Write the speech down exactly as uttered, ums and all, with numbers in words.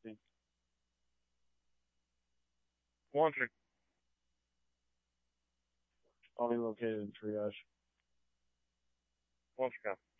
Sim. Launching. Only located in triage. Launch count.